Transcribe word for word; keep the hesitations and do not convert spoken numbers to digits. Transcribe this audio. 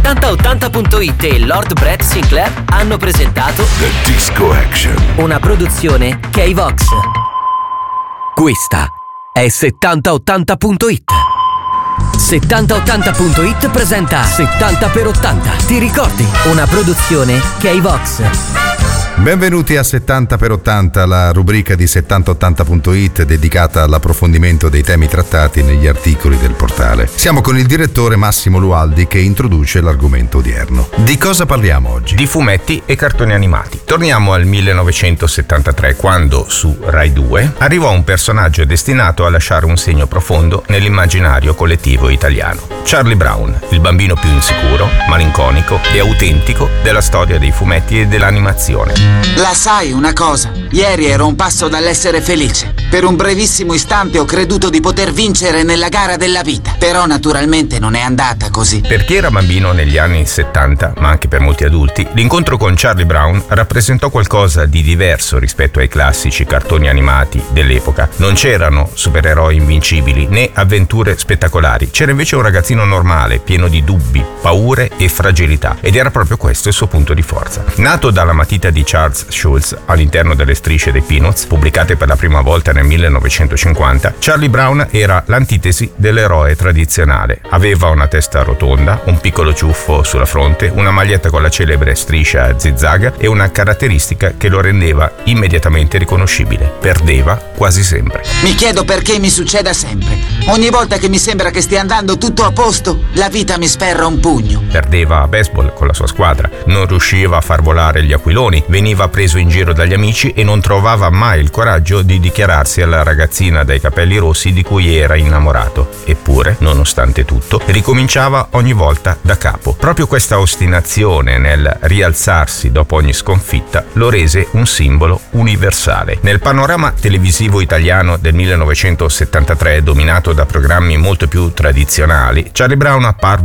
settanta ottanta punto it e Lord Brett Sinclair hanno presentato The Disco Action, una produzione K-Vox. Questa è settanta ottanta punto it. settanta ottanta punto it presenta settanta per ottanta. Ti ricordi? Una produzione K-Vox. Benvenuti a settanta per ottanta, la rubrica di settanta ottanta punto it dedicata all'approfondimento dei temi trattati negli articoli del portale. Siamo con il direttore Massimo Lualdi che introduce l'argomento odierno. Di cosa parliamo oggi? Di fumetti e cartoni animati. Torniamo al millenovecentosettantatré, quando su Rai due arrivò un personaggio destinato a lasciare un segno profondo nell'immaginario collettivo italiano. Charlie Brown, il bambino più insicuro, malinconico e autentico della storia dei fumetti e dell'animazione. La sai una cosa? Ieri ero un passo dall'essere felice. Per un brevissimo istante ho creduto di poter vincere nella gara della vita. Però naturalmente non è andata così. Per chi era bambino negli anni settanta, ma anche per molti adulti, l'incontro con Charlie Brown rappresentò qualcosa di diverso rispetto ai classici cartoni animati dell'epoca. Non c'erano supereroi invincibili né avventure spettacolari. C'era invece un ragazzino normale, pieno di dubbi, paure e fragilità. Ed era proprio questo il suo punto di forza. Nato dalla matita di Charles Schulz all'interno delle strisce dei Peanuts, pubblicate per la prima volta nel millenovecentocinquanta, Charlie Brown era l'antitesi dell'eroe tradizionale. Aveva una testa rotonda, un piccolo ciuffo sulla fronte, una maglietta con la celebre striscia zigzag e una caratteristica che lo rendeva immediatamente riconoscibile: perdeva quasi sempre. Mi chiedo perché mi succeda sempre. Ogni volta che mi sembra che stia andando tutto a posto, la vita mi sferra un pugno. Perdeva a baseball con la sua squadra, non riusciva a far volare gli aquiloni, veniva preso in giro dagli amici e non trovava mai il coraggio di dichiararsi alla ragazzina dai capelli rossi di cui era innamorato. Eppure, nonostante tutto, ricominciava ogni volta da capo. Proprio questa ostinazione nel rialzarsi dopo ogni sconfitta lo rese un simbolo universale. Nel panorama televisivo italiano del millenovecentosettantatré, dominato da programmi molto più tradizionali, Charlie Brown apparve